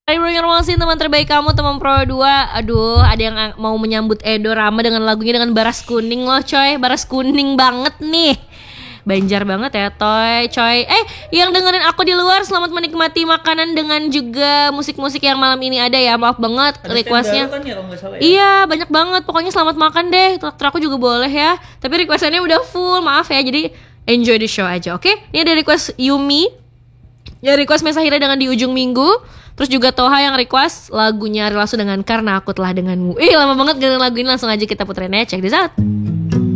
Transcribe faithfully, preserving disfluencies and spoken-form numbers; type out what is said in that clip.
Hai Bro Nyormalsin, teman terbaik kamu, teman Pro dua. Aduh, ada yang mau menyambut Edo Rama dengan lagunya dengan baras kuning loh coy. Baras kuning banget nih. Banjar banget ya toy coy. Eh, yang dengerin aku di luar, selamat menikmati makanan dengan juga musik-musik yang malam ini ada ya. Maaf banget Ada requestnya kan ya, kalau nggak salah ya? Iya, banyak banget. Pokoknya selamat makan deh. Traktir aku juga boleh ya. Tapi requestannya udah full, maaf ya. Jadi enjoy the show aja, oke? Ini ada request Yumi. Ya request Mesahira dengan Di Ujung Minggu. Terus juga Toha yang request lagunya Ari Lasso dengan Karena Aku Telah Denganmu. Ih, lama banget dengerin lagu ini, langsung aja kita puterin ya. Check this out.